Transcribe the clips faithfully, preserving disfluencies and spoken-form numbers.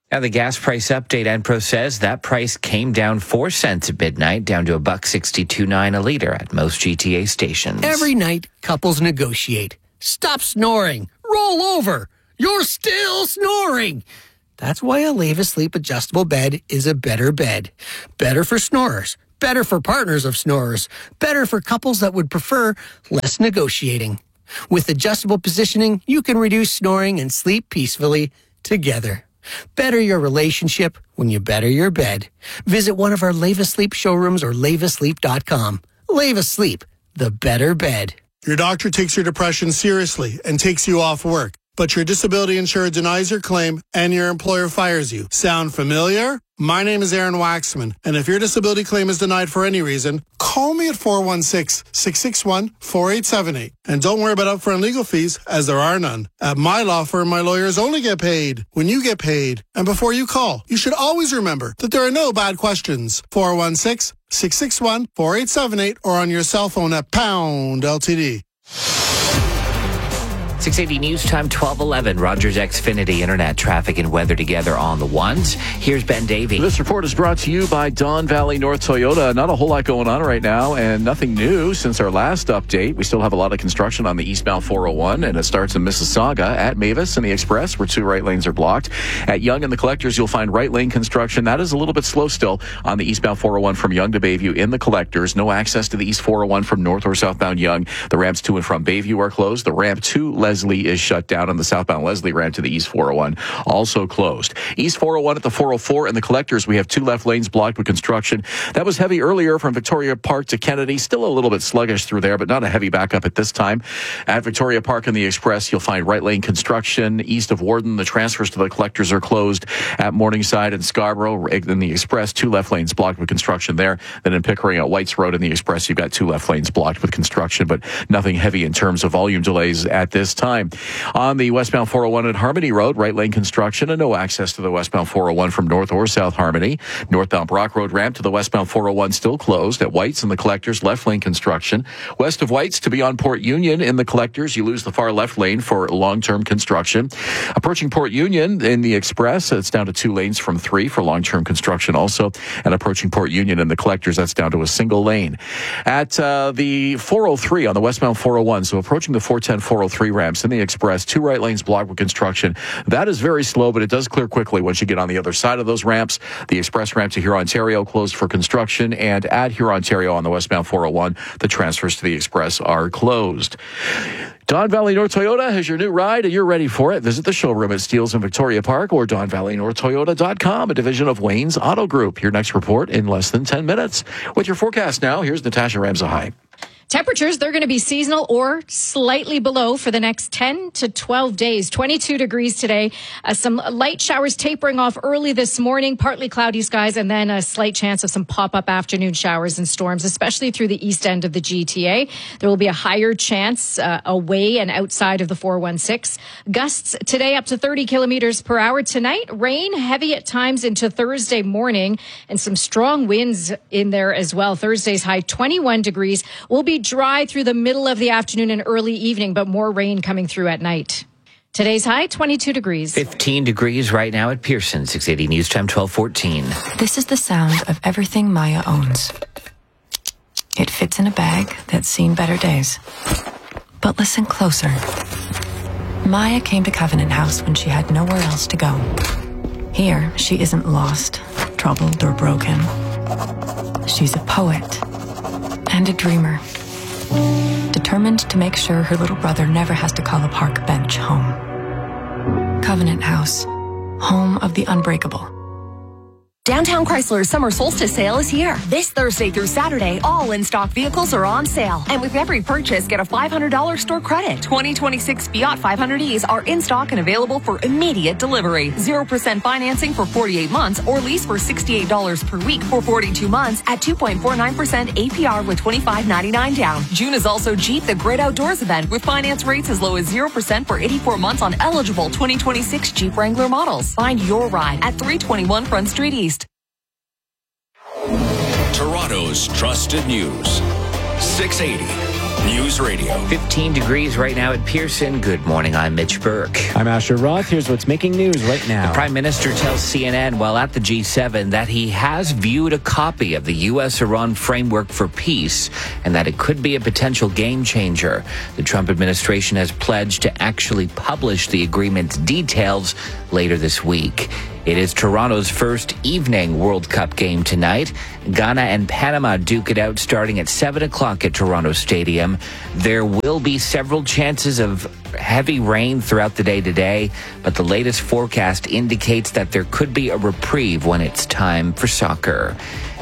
Now, the gas price update, Enpro says that price came down four cents at midnight, down to a buck sixty-two nine a litre at most G T A stations. Every night, couples negotiate. Stop snoring. Roll over. You're still snoring. That's why a Leva Sleep adjustable bed is a better bed. Better for snorers. Better for partners of snorers. Better for couples that would prefer less negotiating. With adjustable positioning, you can reduce snoring and sleep peacefully together. Better your relationship when you better your bed. Visit one of our Leva Sleep showrooms or leva sleep dot com. Leva Sleep, the better bed. Your doctor takes your depression seriously and takes you off work, but your disability insurer denies your claim and your employer fires you. Sound familiar? My name is Aaron Waxman, and if your disability claim is denied for any reason, call me at four one six, six six one, four eight seven eight. And don't worry about upfront legal fees, as there are none. At my law firm, my lawyers only get paid when you get paid. And before you call, you should always remember that there are no bad questions. four one six, six six one, four eight seven eight or on your cell phone at pound L T D. six eighty News Time, twelve eleven. Rogers Xfinity Internet traffic and weather together on the ones. Here's Ben Davey. This report is brought to you by Don Valley North Toyota. Not a whole lot going on right now, and nothing new since our last update. We still have a lot of construction on the eastbound four oh one, and it starts in Mississauga at Mavis and the Express, where two right lanes are blocked. At Yonge and the Collectors, you'll find right lane construction. That is a little bit slow still on the eastbound four oh one from Yonge to Bayview in the Collectors. No access to the east four oh one from north or southbound Yonge. The ramps to and from Bayview are closed. The ramp to Leslie is shut down, and the southbound Leslie ramp to the east four oh one also closed. East four oh one at the four oh four and the Collectors, we have two left lanes blocked with construction. That was heavy earlier from Victoria Park to Kennedy. Still a little bit sluggish through there, but not a heavy backup at this time. At Victoria Park and the Express, you'll find right lane construction. East of Warden, the transfers to the Collectors are closed. At Morningside and Scarborough in the Express, two left lanes blocked with construction there. Then in Pickering at Whites Road in the Express, you've got two left lanes blocked with construction, but nothing heavy in terms of volume delays at this time. On the westbound four oh one at Harmony Road, right lane construction and no access to the westbound four oh one from north or south Harmony. Northbound Brock Road ramp to the westbound four oh one still closed. At Whites and the Collectors, left lane construction. West of Whites to beyond Port Union in the Collectors, you lose the far left lane for long-term construction. Approaching Port Union in the Express, it's down to two lanes from three for long-term construction also. And approaching Port Union in the Collectors, that's down to a single lane. At uh, the four oh three on the westbound four oh one, so approaching the four ten, four oh three ramps in the Express, two right lanes blocked with construction. That is very slow, but it does clear quickly once you get on the other side of those ramps. The Express ramp to Huron, Ontario closed for construction, and at Huron, Ontario on the westbound four oh one, the transfers to the Express are closed. Don Valley North Toyota has your new ride, and you're ready for it. Visit the showroom at Steeles in Victoria Park or don valley north toyota dot com, a division of Wayne's Auto Group. Your next report in less than ten minutes. With your forecast now, here's Natasha Ramsahai. Temperatures, they're going to be seasonal or slightly below for the next ten to twelve days. twenty-two degrees today. Uh, some light showers tapering off early this morning, partly cloudy skies, and then a slight chance of some pop-up afternoon showers and storms, especially through the east end of the G T A. There will be a higher chance uh, away and outside of the four one six. Gusts today up to thirty kilometers per hour. Tonight, rain heavy at times into Thursday morning, and some strong winds in there as well. Thursday's high twenty-one degrees. Will be dry through the middle of the afternoon and early evening, but more rain coming through at night. Today's high, twenty-two degrees. fifteen degrees right now at Pearson. six eighty News Time, twelve fourteen. This is the sound of everything Maya owns. It fits in a bag that's seen better days. But listen closer. Maya came to Covenant House when she had nowhere else to go. Here, she isn't lost, troubled, or broken. She's a poet and a dreamer, determined to make sure her little brother never has to call a park bench home. Covenant House, home of the unbreakable. Downtown Chrysler's summer solstice sale is here. This Thursday through Saturday, all in-stock vehicles are on sale. And with every purchase, get a five hundred dollars store credit. twenty twenty-six Fiat five hundred E's are in stock and available for immediate delivery. zero percent financing for forty-eight months or lease for sixty-eight dollars per week for forty-two months at two point four nine percent A P R with twenty-five ninety-nine down. June is also Jeep the Great Outdoors event with finance rates as low as zero percent for eighty-four months on eligible twenty twenty-six Jeep Wrangler models. Find your ride at three twenty-one Front Street East. Toronto's trusted news. six eighty News Radio. fifteen degrees right now at Pearson. Good morning. I'm Mitch Burke. I'm Asher Roth. Here's what's making news right now. The Prime Minister tells C N N while at the G seven that he has viewed a copy of the U S Iran framework for peace and that it could be a potential game changer. The Trump administration has pledged to actually publish the agreement's details later this week. It is Toronto's first evening World Cup game tonight. Ghana and Panama duke it out starting at seven o'clock at Toronto Stadium. There will be several chances of heavy rain throughout the day today, but the latest forecast indicates that there could be a reprieve when it's time for soccer.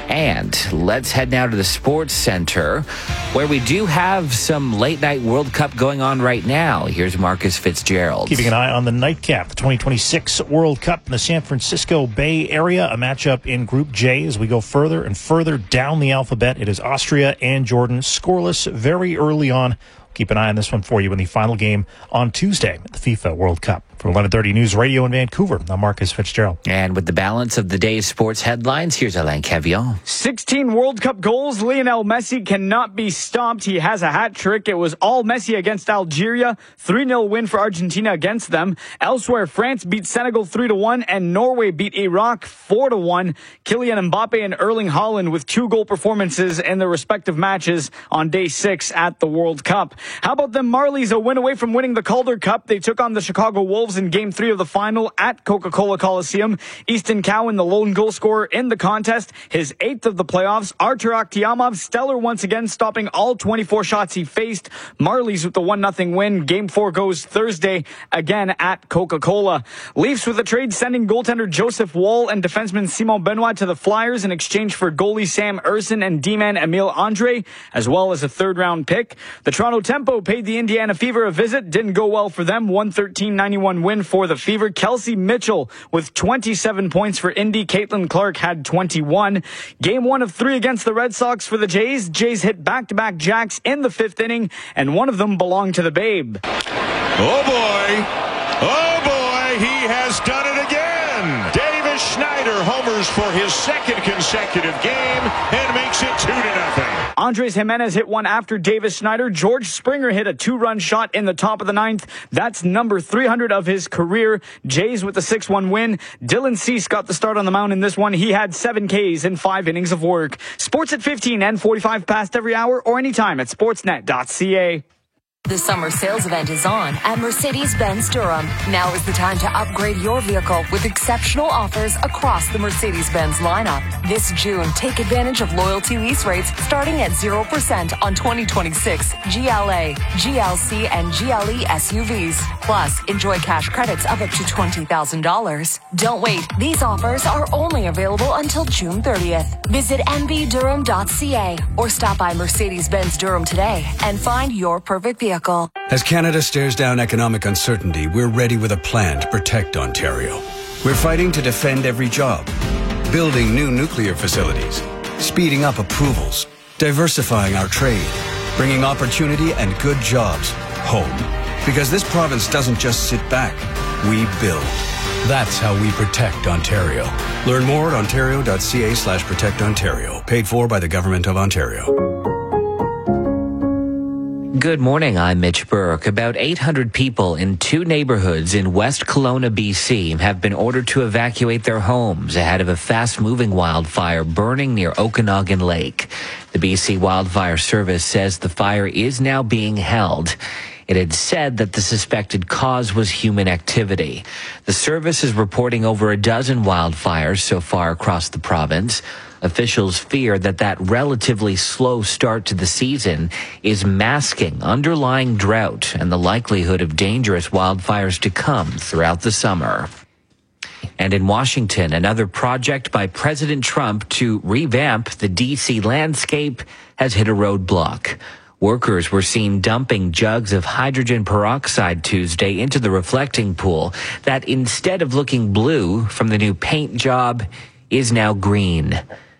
And let's head now to the Sports Center, where we do have some late-night World Cup going on right now. Here's Marcus Fitzgerald. Keeping an eye on the nightcap, the twenty twenty-six World Cup in the San Francisco Bay Area, a matchup in Group J as we go further and further down the alphabet. It is Austria and Jordan, scoreless very early on. Keep an eye on this one for you in the final game on Tuesday at the FIFA World Cup. For eleven thirty News Radio in Vancouver, I'm Marcus Fitzgerald. And with the balance of the day's sports headlines, here's Alain Cavillon. sixteen World Cup goals. Lionel Messi cannot be stopped. He has a hat trick. It was all Messi against Algeria. three nil win for Argentina against them. Elsewhere, France beat Senegal three to one and Norway beat Iraq four to one. Kylian Mbappe and Erling Haaland with two goal performances in their respective matches on day six at the World Cup. How about them Marlies? A win away from winning the Calder Cup. They took on the Chicago Wolves in game three of the final at Coca-Cola Coliseum. Easton Cowan, the lone goal scorer in the contest, his eighth of the playoffs. Artur Akhtiamov, stellar once again, stopping all twenty-four shots he faced. Marlies with the one nothing win. Game four goes Thursday, again at Coca-Cola. Leafs with a trade sending goaltender Joseph Woll and defenseman Simon Benoit to the Flyers in exchange for goalie Sam Erson and D-man Emile Andre, as well as a third-round pick. The Toronto Tempo paid the Indiana Fever a visit. Didn't go well for them. one thirteen ninety-one win for the Fever. Kelsey Mitchell with twenty-seven points for Indy. Caitlin Clark had twenty-one. Game one of three against the Red Sox for the Jays. Jays hit back-to-back jacks in the fifth inning, and one of them belonged to the Babe. Oh, boy. Oh, boy. He has done it again. Davis Schneider homers for his second consecutive game and makes it two to nothing. Andres Jimenez hit one after Davis Schneider. George Springer hit a two-run shot in the top of the ninth. That's number three hundred of his career. Jays with the six one win. Dylan Cease got the start on the mound in this one. He had seven Ks in five innings of work. Sports at fifteen and forty-five past every hour or anytime at sportsnet dot c a. The summer sales event is on at Mercedes-Benz Durham. Now is the time to upgrade your vehicle with exceptional offers across the Mercedes-Benz lineup. This June, take advantage of loyalty lease rates starting at zero percent on twenty twenty-six G L A, G L C, and G L E S U Vs. Plus, enjoy cash credits of up to twenty thousand dollars. Don't wait. These offers are only available until June thirtieth. Visit m b durham dot c a or stop by Mercedes-Benz Durham today and find your perfect vehicle. As Canada stares down economic uncertainty, we're ready with a plan to protect Ontario. We're fighting to defend every job, building new nuclear facilities, speeding up approvals, diversifying our trade, bringing opportunity and good jobs home. Because this province doesn't just sit back, we build. That's how we protect Ontario. Learn more at ontario dot c a slash protect Ontario. Paid for by the Government of Ontario. Good morning, I'm Mitch Burke. About eight hundred people in two neighborhoods in West Kelowna, B C have been ordered to evacuate their homes ahead of a fast-moving wildfire burning near Okanagan Lake. The B C Wildfire Service says the fire is now being held. It had said that the suspected cause was human activity. The service is reporting over a dozen wildfires so far across the province. Officials fear that that relatively slow start to the season is masking underlying drought and the likelihood of dangerous wildfires to come throughout the summer. And in Washington, another project by President Trump to revamp the D C landscape has hit a roadblock. Workers were seen dumping jugs of hydrogen peroxide Tuesday into the reflecting pool that, instead of looking blue from the new paint job, is now green.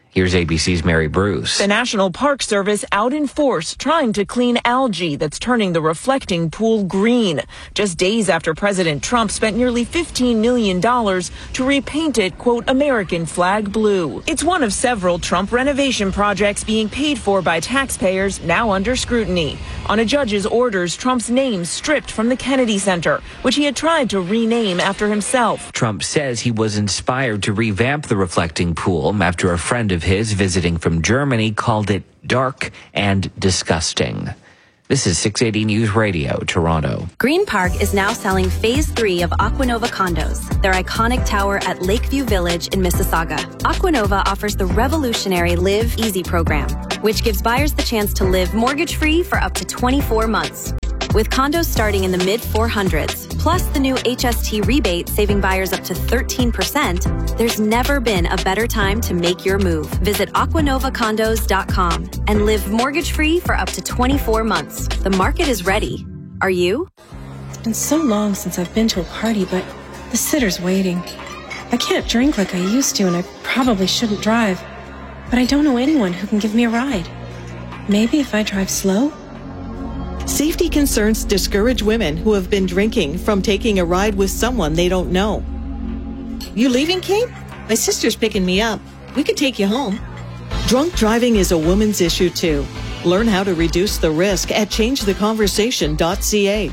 Here's A B C's Mary Bruce. The National Park Service out in force trying to clean algae that's turning the reflecting pool green. Just days after President Trump spent nearly fifteen million dollars to repaint it, quote, American flag blue. It's one of several Trump renovation projects being paid for by taxpayers now under scrutiny. On a judge's orders, Trump's name stripped from the Kennedy Center, which he had tried to rename after himself. Trump says he was inspired to revamp the reflecting pool after a friend of his visiting from Germany called it dark and disgusting. This is six eighty News Radio, Toronto. Green Park is now selling Phase three of Aquanova condos, their iconic tower at Lakeview Village in Mississauga. Aquanova offers the revolutionary Live Easy program, which gives buyers the chance to live mortgage-free for up to twenty-four months. With condos starting in the mid four hundreds, plus the new H S T rebate saving buyers up to thirteen percent, there's never been a better time to make your move. Visit aquanova condos dot com and live mortgage-free for up to twenty-four months. The market is ready. Are you? It's been so long since I've been to a party, but the sitter's waiting. I can't drink like I used to, and I probably shouldn't drive. But I don't know anyone who can give me a ride. Maybe if I drive slow? Safety concerns discourage women who have been drinking from taking a ride with someone they don't know. You leaving, Kate? My sister's picking me up. We could take you home. Drunk driving is a woman's issue, too. Learn how to reduce the risk at change the conversation dot c a.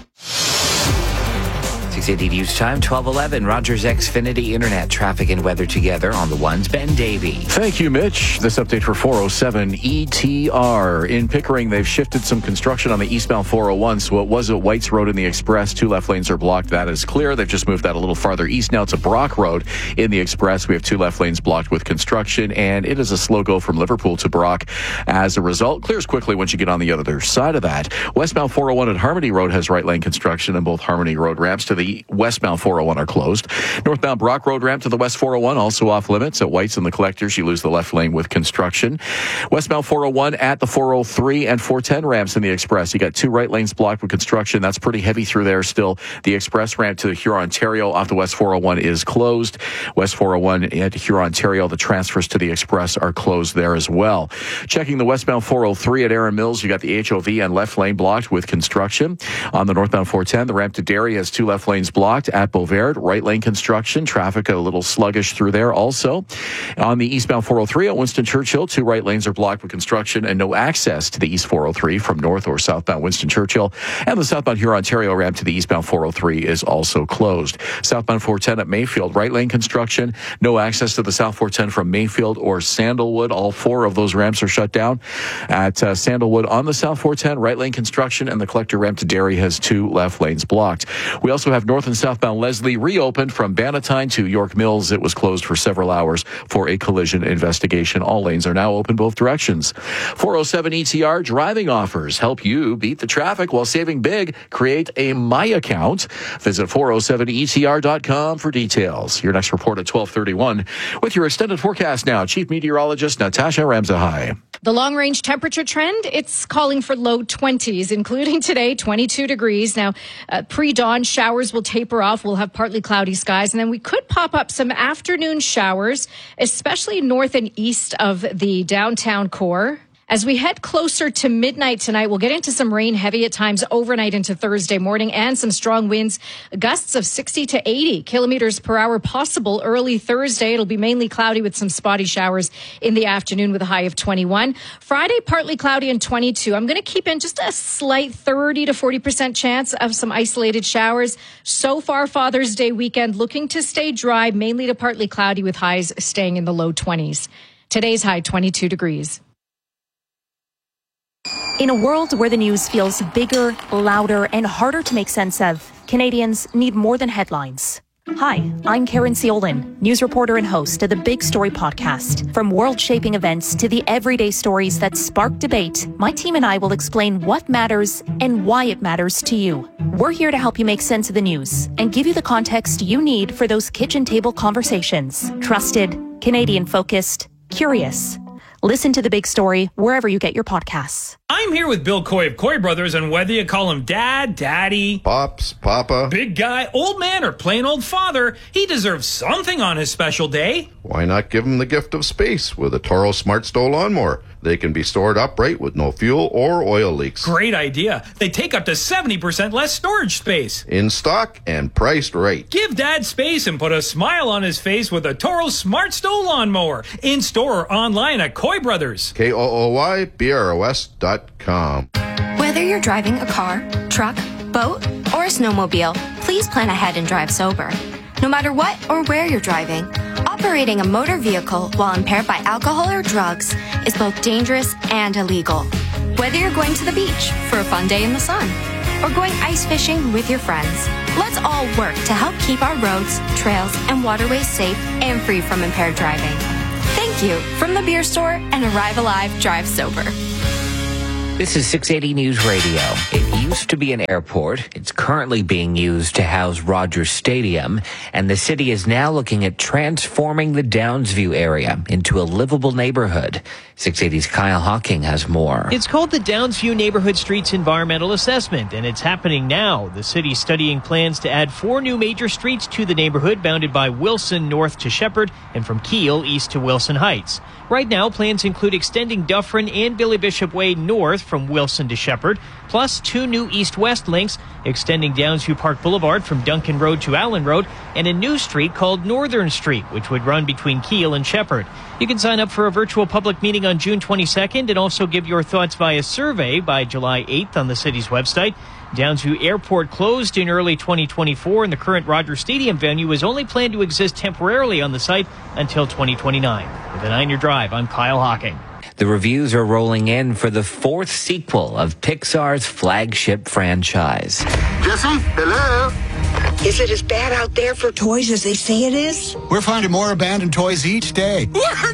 six eighty News Time, twelve eleven. Rogers Xfinity Internet traffic and weather together on the ones. Ben Davey. Thank you, Mitch. This update for four oh seven E T R. In Pickering, they've shifted some construction on the eastbound four oh one, so it was at Whites Road in the Express. Two left lanes are blocked. That is clear. They've just moved that a little farther east now to Brock Road in the Express. We have two left lanes blocked with construction, and it is a slow go from Liverpool to Brock. As a result, clears quickly once you get on the other side of that. Westbound four oh one at Harmony Road has right lane construction, and both Harmony Road ramps to the westbound four oh one are closed. Northbound Brock Road ramp to the west four oh one also off limits. At Whites and the Collectors, you lose the left lane with construction. Westbound four oh one at the four oh three and four ten ramps in the Express. You got two right lanes blocked with construction. That's pretty heavy through there still. The Express ramp to Huron, Ontario off the west four oh one is closed. West four oh one at Huron, Ontario, the transfers to the Express are closed there as well. Checking the westbound four oh three at Erin Mills, you got the H O V and left lane blocked with construction. On the northbound four ten, the ramp to Derry has two left lanes blocked. At Beauvert, right lane construction. Traffic a little sluggish through there also. On the eastbound four oh three at Winston Churchill, two right lanes are blocked with construction and no access to the east four oh three from north or southbound Winston Churchill. And the southbound Huron, Ontario ramp to the eastbound four oh three is also closed. Southbound four ten at Mayfield, right lane construction. No access to the south four ten from Mayfield or Sandalwood. All four of those ramps are shut down. At uh, Sandalwood on the south four ten, right lane construction, and the collector ramp to Derry has two left lanes blocked. We also have north and southbound Leslie reopened from Bannatyne to York Mills. It was closed for several hours for a collision investigation. All lanes are now open both directions. four oh seven E T R driving offers help you beat the traffic while saving big. Create a My Account. Visit four oh seven E T R dot com for details. Your next report at twelve thirty-one with your extended forecast now. Chief Meteorologist Natasha Ramzahai. The long-range temperature trend, it's calling for low twenties, including today, twenty-two degrees. Now, uh, pre-dawn showers will taper off. We'll have partly cloudy skies, and then we could pop up some afternoon showers, especially north and east of the downtown core. As we head closer to midnight tonight, we'll get into some rain, heavy at times overnight into Thursday morning, and some strong winds, gusts of sixty to eighty kilometers per hour possible early Thursday. It'll be mainly cloudy with some spotty showers in the afternoon with a high of twenty-one. Friday, partly cloudy and twenty-two. I'm going to keep in just a slight thirty to forty percent chance of some isolated showers. So far, Father's Day weekend looking to stay dry, mainly to partly cloudy with highs staying in the low twenties. Today's high, twenty-two degrees. In a world where the news feels bigger, louder, and harder to make sense of, Canadians need more than headlines. Hi, I'm Karen Ciolin, news reporter and host of the Big Story podcast. From world-shaping events to the everyday stories that spark debate, my team and I will explain what matters and why it matters to you. We're here to help you make sense of the news and give you the context you need for those kitchen table conversations. Trusted, Canadian-focused, curious. Listen to The Big Story wherever you get your podcasts. I'm here with Bill Coy of Coy Brothers, and whether you call him Dad, Daddy, Pops, Papa, big guy, old man, or plain old father, he deserves something on his special day. Why not give him the gift of space with a Toro Smart Stow lawnmower? They can be stored upright with no fuel or oil leaks. Great idea. They take up to seventy percent less storage space. In stock and priced right. Give Dad space and put a smile on his face with a Toro Smart Stow lawnmower. In store or online at Coy Brothers. K O O Y B R O S dot com. Whether you're driving a car, truck, boat, or a snowmobile, please plan ahead and drive sober. No matter what or where you're driving, operating a motor vehicle while impaired by alcohol or drugs is both dangerous and illegal. Whether you're going to the beach for a fun day in the sun or going ice fishing with your friends, let's all work to help keep our roads, trails, and waterways safe and free from impaired driving. Thank you from the beer store and Arrive Alive Drive Sober. This is six eighty News Radio. It used to be an airport. It's currently being used to house Rogers Stadium, and the city is now looking at transforming the Downsview area into a livable neighborhood. six eighty's Kyle Hawking has more. It's called the Downsview Neighborhood Streets Environmental Assessment, and it's happening now. The city's studying plans to add four new major streets to the neighborhood, bounded by Wilson north to Shepherd and from Keele east to Wilson Heights. Right now, plans include extending Dufferin and Billy Bishop Way north from Wilson to Shepherd, plus two new east-west links extending Downsview Park Boulevard from Duncan Road to Allen Road, and a new street called Northern Street, which would run between Keele and Shepherd. You can sign up for a virtual public meeting on June twenty-second and also give your thoughts via survey by July eighth on the city's website. Downsview Airport closed in early twenty twenty-four, and the current Rogers Stadium venue is only planned to exist temporarily on the site until twenty twenty-nine. With an Nine Year Drive, I'm Kyle Hawking. The reviews are rolling in for the fourth sequel of Pixar's flagship franchise. Jesse, hello? Is it as bad out there for toys as they say it is? We're finding more abandoned toys each day. We're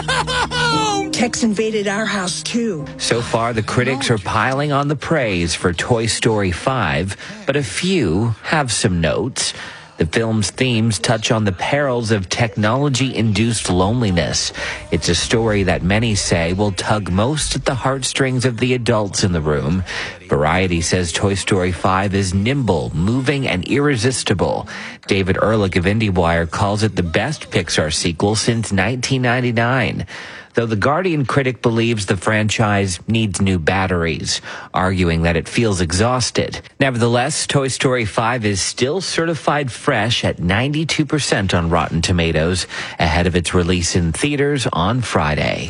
down! Tex invaded our house, too. So far, the critics are piling on the praise for Toy Story five, but a few have some notes. The film's themes touch on the perils of technology-induced loneliness. It's a story that many say will tug most at the heartstrings of the adults in the room. Variety says Toy Story five is nimble, moving, and irresistible. David Ehrlich of IndieWire calls it the best Pixar sequel since nineteen ninety-nine. Though the Guardian critic believes the franchise needs new batteries, arguing that it feels exhausted. Nevertheless, Toy Story five is still certified fresh at ninety-two percent on Rotten Tomatoes, ahead of its release in theaters on Friday.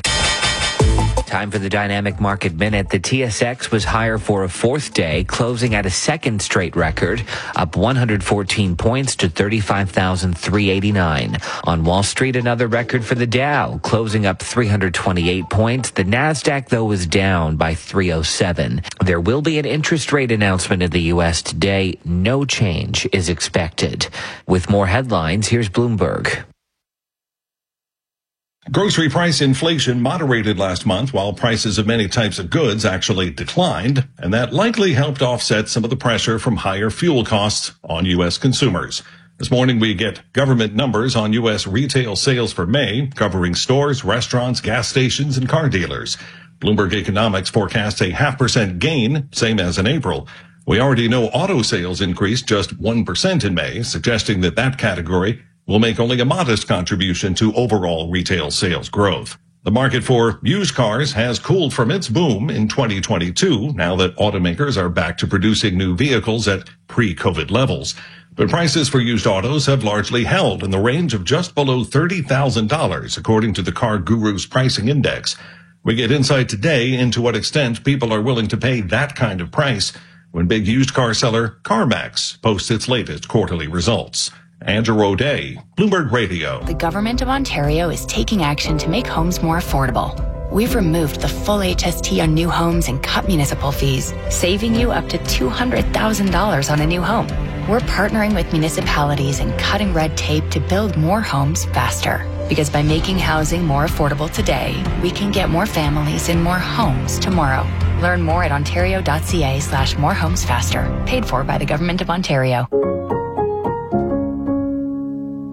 Time for the Dynamic Market Minute. The T S X was higher for a fourth day, closing at a second straight record, up one hundred fourteen points to thirty-five thousand three hundred eighty-nine. On Wall Street, another record for the Dow, closing up three hundred twenty-eight points. The Nasdaq, though, was down by three oh seven. There will be an interest rate announcement in the U S today. No change is expected. With more headlines, here's Bloomberg. Grocery price inflation moderated last month while prices of many types of goods actually declined, and that likely helped offset some of the pressure from higher fuel costs on U S consumers. This morning we get government numbers on U S retail sales for May, covering stores, restaurants, gas stations, and car dealers. Bloomberg Economics forecasts a half percent gain, same as in April. We already know auto sales increased just one percent in May, suggesting that that category will make only a modest contribution to overall retail sales growth. The market for used cars has cooled from its boom in twenty twenty-two, now that automakers are back to producing new vehicles at pre-COVID levels. But prices for used autos have largely held in the range of just below thirty thousand dollars, according to the Car Guru's pricing index. We get insight today into what extent people are willing to pay that kind of price when big used car seller CarMax posts its latest quarterly results. Andrew O'Day, Bloomberg Radio. The Government of Ontario is taking action to make homes more affordable. We've removed the full H S T on new homes and cut municipal fees, saving you up to two hundred thousand dollars on a new home. We're partnering with municipalities and cutting red tape to build more homes faster. Because by making housing more affordable today, we can get more families in more homes tomorrow. Learn more at ontario.ca slash more homes faster. Paid for by the Government of Ontario.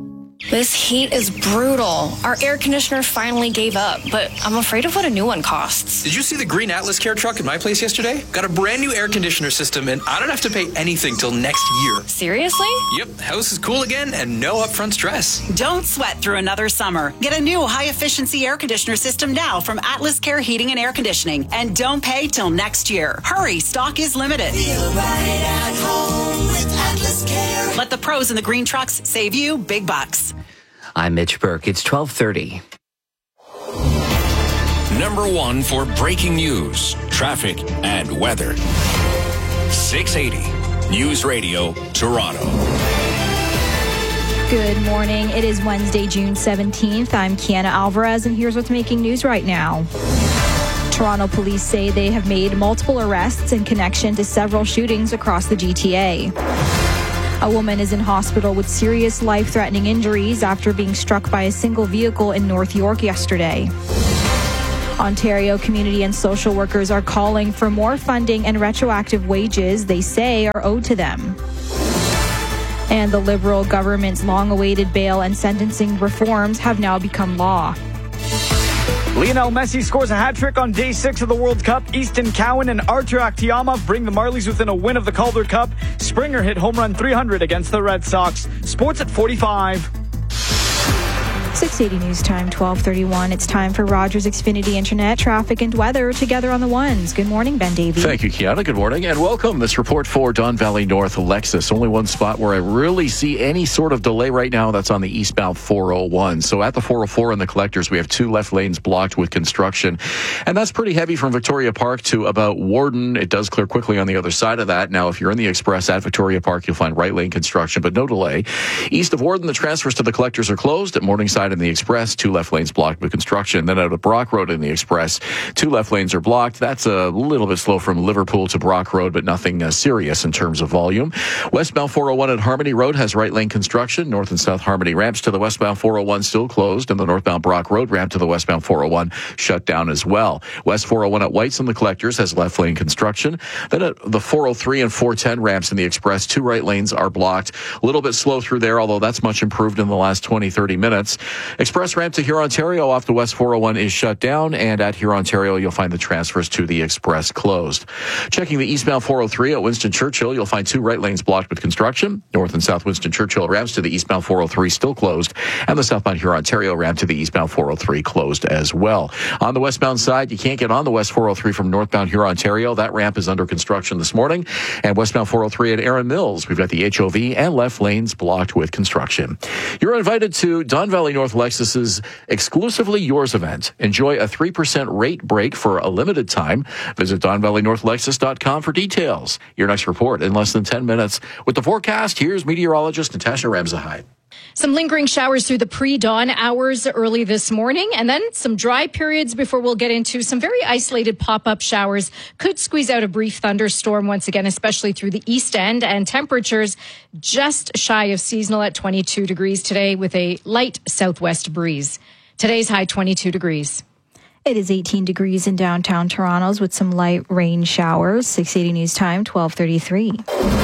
This heat is brutal. Our air conditioner finally gave up, but I'm afraid of what a new one costs. Did you see the green Atlas Care truck at my place yesterday? Got a brand new air conditioner system, and I don't have to pay anything till next year. Seriously? Yep, house is cool again and no upfront stress. Don't sweat through another summer. Get a new high-efficiency air conditioner system now from Atlas Care Heating and Air Conditioning, and don't pay till next year. Hurry, stock is limited. Feel right at home with Atlas Care. Let the pros in the green trucks save you big bucks. I'm Mitch Burke. It's twelve thirty. Number one for breaking news, traffic, and weather. six eighty News Radio, Toronto. Good morning. It is Wednesday, June seventeenth. I'm Kiana Alvarez, and here's what's making news right now. Toronto police say they have made multiple arrests in connection to several shootings across the G T A. A woman is in hospital with serious life-threatening injuries after being struck by a single vehicle in North York yesterday. Ontario community and social workers are calling for more funding and retroactive wages they say are owed to them. And the Liberal government's long-awaited bail and sentencing reforms have now become law. Lionel Messi scores a hat-trick on day six of the World Cup. Easton Cowan and Artur Aktiama bring the Marlies within a win of the Calder Cup. Springer hit home run three hundred against the Red Sox. Sports at forty-five. six eighty News Time, twelve thirty-one. It's time for Rogers Xfinity Internet, traffic, and weather together on the ones. Good morning, Ben Davey. Thank you, Kiana. Good morning and welcome. This report for Don Valley North Lexus. Only one spot where I really see any sort of delay right now. That's on the eastbound four oh one. So at the four oh four and the collectors, we have two left lanes blocked with construction. And that's pretty heavy from Victoria Park to about Warden. It does clear quickly on the other side of that. Now, if you're in the Express at Victoria Park, you'll find right lane construction, but no delay. East of Warden, the transfers to the collectors are closed. At Morningside in the Express, two left lanes blocked with construction. Then out of Brock Road in the Express, two left lanes are blocked. That's a little bit slow from Liverpool to Brock Road, but nothing uh, serious in terms of volume. Westbound four oh one at Harmony Road has right lane construction. North and South Harmony ramps to the westbound four oh one still closed, and the northbound Brock Road ramp to the westbound four oh one shut down as well. West four oh one at Whites and the collectors has left lane construction. Then at the four oh three and four ten ramps in the Express, two right lanes are blocked. A little bit slow through there, although that's much improved in the last twenty, thirty minutes. Express ramp to Huron Ontario off the West four oh one is shut down, and at Huron Ontario you'll find the transfers to the Express closed. Checking the eastbound four oh three at Winston Churchill, you'll find two right lanes blocked with construction. North and South Winston Churchill ramps to the eastbound four oh three still closed, and the southbound Huron Ontario ramp to the eastbound four oh three closed as well. On the westbound side, you can't get on the West four oh three from northbound Huron Ontario. That ramp is under construction this morning. And westbound four oh three at Erin Mills, we've got the H O V and left lanes blocked with construction. You're invited to Don Valley North Lexus's Exclusively Yours event. Enjoy a three percent rate break for a limited time. Visit don valley north lexus dot com for details. Your next report in less than ten minutes. With the forecast, here's meteorologist Natasha Ramzahide. Some lingering showers through the pre-dawn hours early this morning, and then some dry periods before we'll get into some very isolated pop-up showers. Could squeeze out a brief thunderstorm once again, especially through the east end, and temperatures just shy of seasonal at twenty-two degrees today with a light southwest breeze. Today's high twenty-two degrees. It is eighteen degrees in downtown Toronto with some light rain showers. six eighty News Time, twelve thirty-three.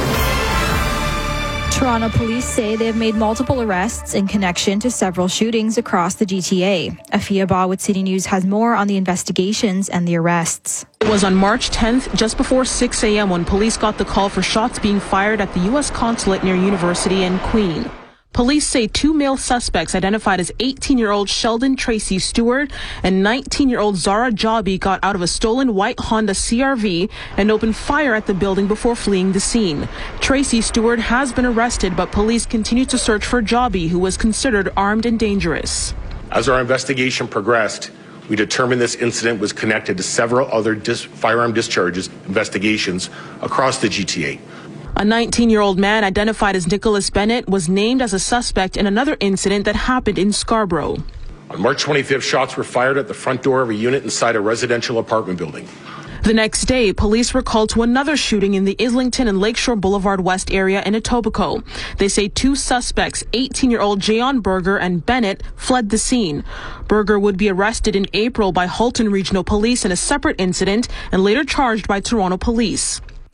Toronto police say they have made multiple arrests in connection to several shootings across the G T A. Afia Ba with City News has more on the investigations and the arrests. It was on March tenth, just before six a.m. when police got the call for shots being fired at the U S consulate near University and Queen. Police say two male suspects identified as eighteen-year-old Sheldon Tracy Stewart and nineteen-year-old Zara Jabi got out of a stolen white Honda C R V and opened fire at the building before fleeing the scene. Tracy Stewart has been arrested, but police continue to search for Jabi, who was considered armed and dangerous. As our investigation progressed, we determined this incident was connected to several other dis- firearm discharges investigations across the G T A. A nineteen-year-old man identified as Nicholas Bennett was named as a suspect in another incident that happened in Scarborough. On March twenty-fifth, shots were fired at the front door of a unit inside a residential apartment building. The next day, police were called to another shooting in the Islington and Lakeshore Boulevard West area in Etobicoke. They say two suspects, eighteen-year-old Jayon Berger and Bennett, fled the scene. Berger would be arrested in April by Halton Regional Police in a separate incident and later charged by Toronto Police.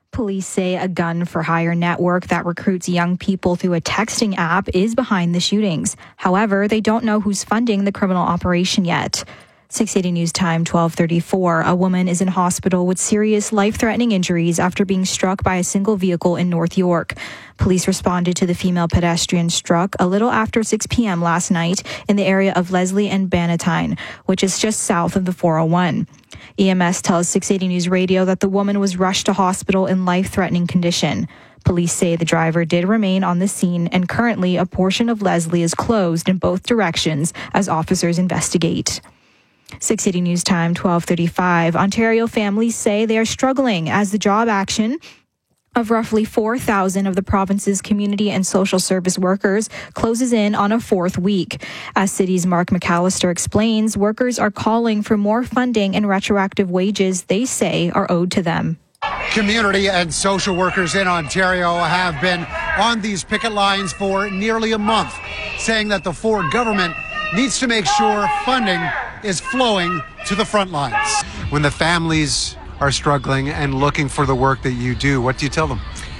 Police say a gun for hire network that recruits young people through a texting app is behind the shootings. However, they don't know who's funding the criminal operation yet. six eighty News Time, twelve thirty-four. A woman is in hospital with serious life-threatening injuries after being struck by a single vehicle in North York. Police responded to the female pedestrian struck a little after six p.m. last night in the area of Leslie and Bannatyne, which is just south of the four oh one. E M S tells six eighty News Radio that the woman was rushed to hospital in life-threatening condition. Police say the driver did remain on the scene, and currently a portion of Leslie is closed in both directions as officers investigate. six eighty News Time, twelve thirty-five. Ontario families say they are struggling as the job action of roughly four thousand of the province's community and social service workers closes in on a fourth week. As City's Mark McAllister explains, workers are calling for more funding and retroactive wages they say are owed to them. Community and social workers in Ontario have been on these picket lines for nearly a month, saying that the Ford government needs to make sure funding is flowing to the front lines. When the families are struggling and looking for the work that you do, what do you tell them?